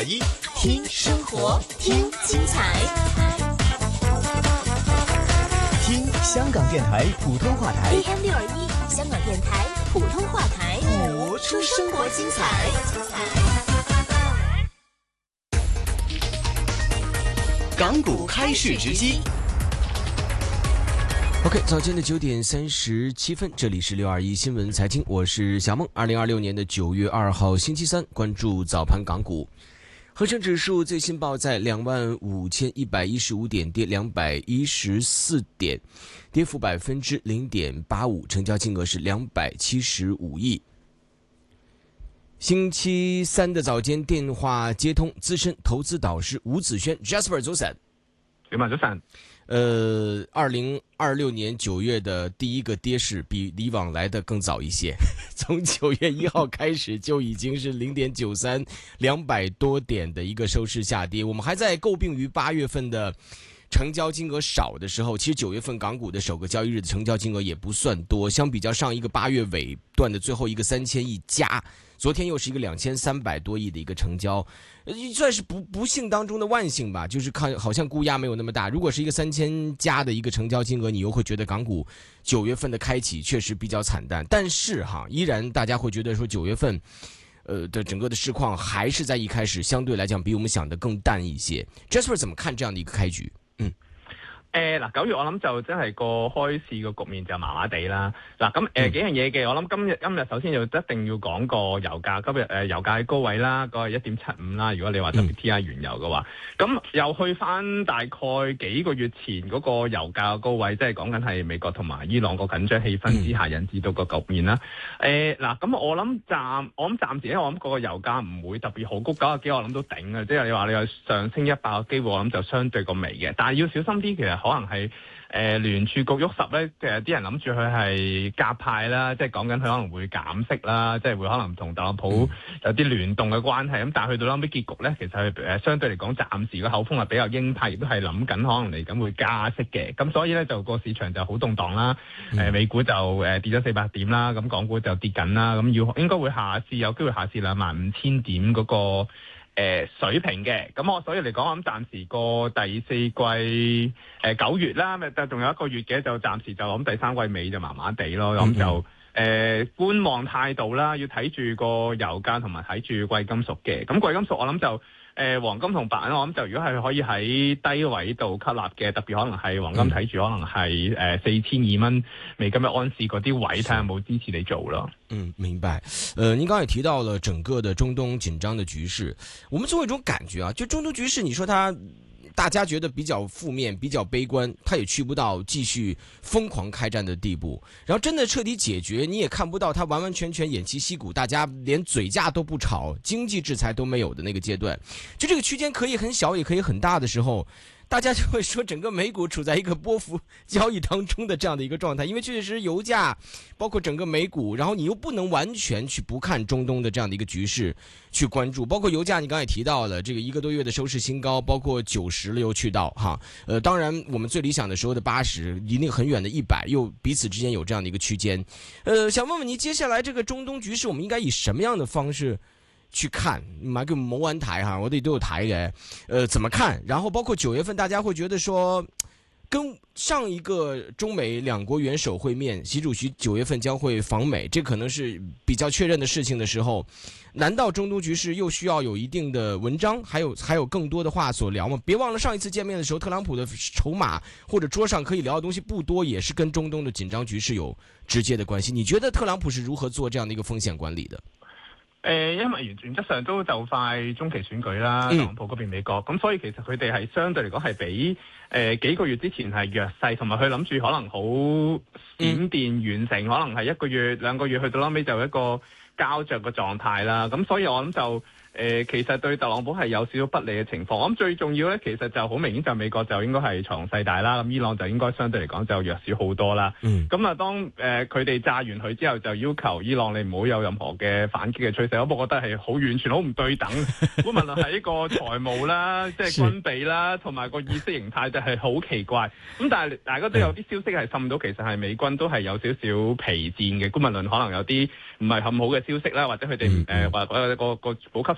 621，听生活，听精彩，听香港电台普通话台 AM621，香港电台普通话台， 播出生活精彩。港股开市直击。 OK， 早间的9点37分，这里是621新闻财经，我是小梦。2026年的9月2号星期三，关注早盘港股。恒生指数最新报在25,115点，跌214点，跌幅0.85%，成交金额是275亿。星期三的早间电话接通资深投资导师吴子轩 Jasper 早晨。 早晨。 2026年9月的第一个跌势比以往来的更早一些，从9月1号开始就已经是0.93 200多点的一个收市下跌。我们还在诟病于8月份的成交金额少的时候，其实9月份港股的首个交易日的成交金额也不算多，相比较上一个8月尾段的最后一个3000亿加，昨天又是一个2300多亿的一个成交，算是不幸当中的万幸吧，就是看好像估压没有那么大。如果是一个3000加的一个成交金额，你又会觉得港股9月份的开启确实比较惨淡。但是依然大家会觉得说9月份的整个的市况还是在一开始相对来讲比我们想的更淡一些。Jasper 怎么看這樣的一個開局？ 9月我諗就真係個開市個局面就麻麻地啦。幾樣嘢嘅，我諗今日首先就一定要講個油價。今日油價喺高位啦，個係 1.75 啦。如果你話 WTI 原油嘅話，咁又去翻大概幾個月前嗰個油價嘅高位，即係講緊係美國同埋伊朗個緊張氣氛之下引致到個局面啦。咁我諗暫時咧，我諗個油價唔會特別好高，90幾我諗都頂嘅。即係你話你有上升100嘅機會，我諗就相對個微嘅。但係要小心啲，其實可能係聯儲局喐實咧，其實啲人諗住佢係鴿派啦，即係講緊佢可能會減息啦，即係會可能同特朗普有啲聯動嘅關係。咁但係去到後尾結局咧，其實佢相對嚟講暫時個口風係比較鷹派，亦都係諗緊可能嚟緊會加息嘅。咁所以咧就個市場就好動盪啦。美股就跌咗400點啦，咁港股就跌緊啦。咁應該會有機會下試25,000點嗰個水平嘅。咁所以嚟講，我諗暫時個第四季9月啦，但仲有1個月嘅，就暫時就諗第3季尾就麻麻地咯。咁就觀望態度啦，要睇住個油價同埋睇住貴金屬嘅。咁貴金屬我諗就黃金同白銀，我諗就如果係可以喺低位度吸納嘅，特別可能係黃金睇住可能係4002蚊美金嘅安士嗰啲位，睇下有冇支持你做咯。 明白。您剛才也提到了整個的中東緊張的局勢，我們總有一種感覺啊，就中東局勢，你說它大家覺得比較負面，比較悲觀，它也去不到繼續瘋狂開戰的地步。然後真的徹底解決，你也看不到它完完全全偃旗息鼓，大家連嘴架都不吵，經濟制裁都沒有的那個階段。就這個區間可以很小，也可以很大的時候，大家就會說整個美股處在一個波幅交易當中的這樣的一個狀態，因為確實油價包括整個美股，然後你又不能完全去不看中東的這樣的一個局勢去關注，包括油價你剛才也提到了這個1個多月的收市新高，包括90了又去到當然我們最理想的時候的80，離那個很遠的100，又彼此之間有這樣的一個區間。想問問你接下來這個中東局勢我們應該以什麼樣的方式去看？買個冇玩台我哋都有台嘅，怎麼看？然後包括9月份，大家會覺得說，跟上一個中美兩國元首會面，習主席9月份將會訪美，這可能是比較確認的事情的時候，難道中東局勢又需要有一定的文章，還有更多的話所聊嗎？別忘了上一次見面的時候，特朗普的籌碼或者桌上可以聊的東西不多，也是跟中東的緊張局勢有直接的關係。你覺得特朗普是如何做這樣的一個風險管理的？ 因為原則上都就快中期選舉啦，特朗普嗰邊美國，咁所以其實佢哋係相對嚟講係比幾個月之前係弱勢，同埋佢諗住可能好閃電完成，可能係1個月2個月去到後尾就一個膠着嘅狀態啦。咁所以我諗就其實對特朗普係有少少不利嘅情況。我諗最重要咧，其實就好明顯就美國就應該係財雄勢大啦，咁伊朗就應該相對嚟講就弱少好多啦。咁當佢哋炸完佢之後，就要求伊朗你唔好有任何嘅反擊嘅趨勢。我覺得係好完全好唔對等。無論係一個財務啦，即係軍備啦，同埋個意識形態就係好奇怪。咁但係大家都有啲消息係滲到，其實係美軍都係有少少疲戰嘅。無論可能有啲唔係咁好嘅消息啦，或者佢哋或者個補給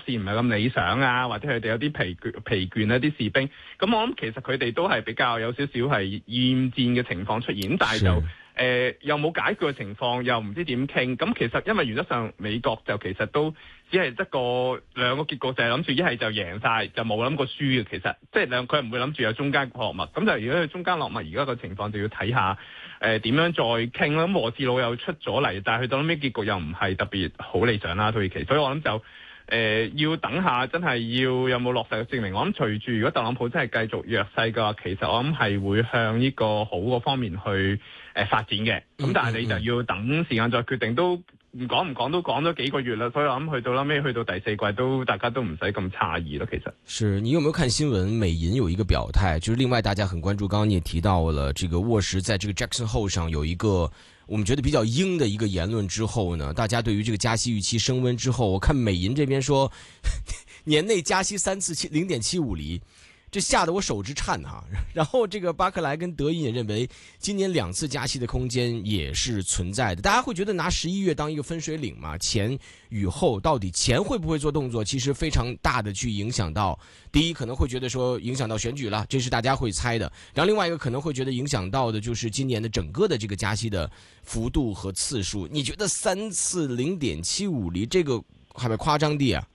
線唔係咁理想啊，或者佢哋有啲疲倦啊啲士兵，咁我諗其實佢哋都係比較有少少係厭戰嘅情況出現，但係就又冇解決嘅情況，又唔知點傾。咁其實因為原則上美國就其實都只係得兩個結局，就係諗住一係就贏晒，就冇諗過輸嘅。其實即係佢唔會諗住有中間落墨。咁就如果佢中間落墨，而家個情況就要睇下點樣再傾啦。咁和事佬又出咗嚟，但係去到尾結局又唔係特別好理想啦，土耳其。所以我諗就要等下真係有冇落實嘅證明。我諗隨住如果特朗普真係繼續弱勢嘅話，其實我諗係會向呢個好個方面去發展嘅。咁但係你就要等時間再決定，都唔講都講咗幾個月啦。所以我諗去到後尾去到第四季大家都唔使咁詫異咯。其實是你有沒有看新聞？美銀有一個表態，就是另外大家很關注，剛剛你也提到了這個沃什在這個 Jackson Hole 上有一個我們覺得比較鷹的一個言論之後呢，大家對於這個加息預期升溫之後，我看美銀這邊說年內加息3次0.75厘，這嚇得我手直顫哈。然後這個巴克萊跟德銀也認為今年2次加息的空間也是存在的。大家會覺得拿11月當一個分水嶺嘛，前與後到底前會不會做動作，其實非常大的去影響到，第一可能會覺得說影響到選舉了，這是大家會猜的。然後另外一個可能會覺得影響到的就是今年的整個的這個加息的幅度和次數。你覺得3次0.75厘這個係咪誇張啲啊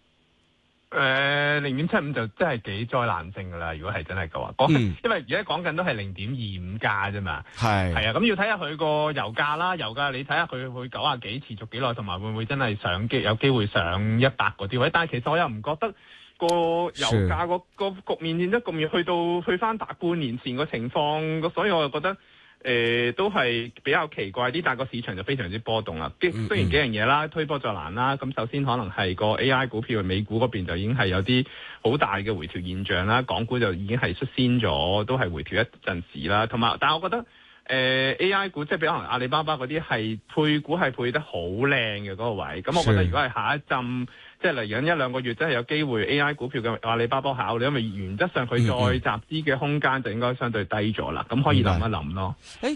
？0.75就真係幾災難性噶啦，如果係真係嘅話，因為而家講緊都係0.25加啫嘛，係啊，咁要睇下佢個油價啦，油價你睇下佢會90幾持續幾耐，同埋會唔會真係有機會上100嗰啲位，但係其實我又唔覺得個油價個局面變得咁遠，去翻大半年前個情況，所以我就覺得都係比較奇怪啲，但係個市場就非常之波動啦。雖然幾樣嘢啦，推波助瀾啦，咁首先可能係個 AI 股票，美股嗰邊就已經係有啲好大嘅回調現象啦，港股就已經係率先咗，都係回調一陣時啦。同埋，但係我覺得AI 股即係比如可能阿里巴巴嗰啲係配股係配得好靚嘅嗰個位，咁我覺得如果係下一陣即係嚟緊1-2個月真係有機會 AI 股票嘅阿里巴巴考慮，因為原則上佢再集資嘅空間就應該相對低咗啦，咁可以諗一諗咯。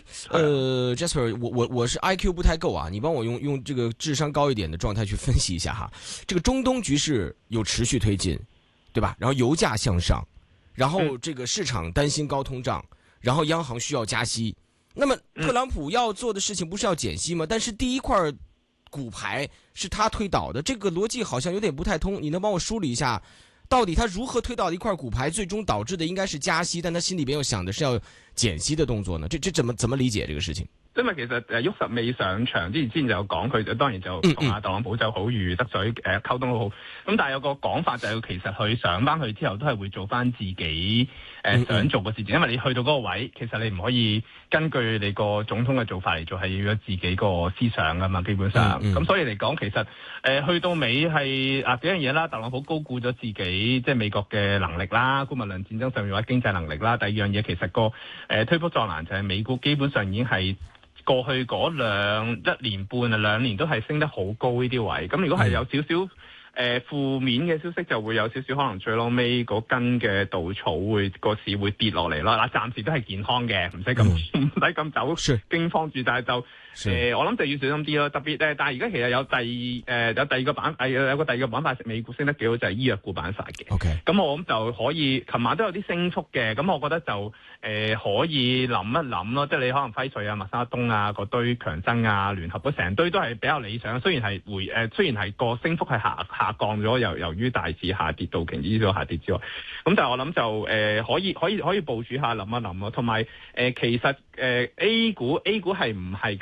Jasper， 我是 IQ 不太夠啊，你幫我用這個智商高一點的狀態去分析一下哈。這個中東局勢有持續推進，對吧？然後油價向上，然後這個市場擔心高通脹，然後央行需要加息。那麼特朗普要做的事情不是要減息嗎？但是第一塊骨牌是他推倒的，這個邏輯好像有點不太通。你能幫我梳理一下，到底他如何推倒的一塊骨牌，最終導致的應該是加息，但他心裏邊又想的是要減息的動作呢？這怎麼理解這個事情？ 因為其實沃什未上場之前就講佢當然就同阿特朗普就好如得水溝通好好，咁但係有個講法就係其實佢上翻去之後都係會做翻自己想做嘅事情，因為你去到嗰個位，其實你唔可以根據你個總統嘅做法嚟做，係要有自己個思想噶嘛，基本上咁所以嚟講，其實去到尾係幾樣嘢啦，特朗普高估咗自己即係美國嘅能力啦，姑勿論戰爭上面或者經濟能力啦。第二樣嘢其實個推波助瀾就係美股基本上已經係過去嗰1年半2年都係升得好高呢啲位，咁如果係有少少負面嘅消息，就會有少少可能最撈尾嗰根嘅稻草個市會跌落嚟咯。嗱，暫時都係健康嘅，唔使咁走驚慌住，但係就我諗就要小心啲咯。特別但係而家其實有第二個板塊美股升得幾好，就係醫藥股板塊嘅。咁我諗就可以，琴晚都有啲升幅嘅，咁我覺得就可以諗一諗咯。即係你可能輝瑞啊、默沙東啊、嗰堆強生啊、聯合嗰成堆都係比較理想。雖然係個升幅係下降咗，由於大市下跌，道瓊指數下跌之外，咁但係我諗就可以部署下諗一諗咯。同埋其實A 股係唔係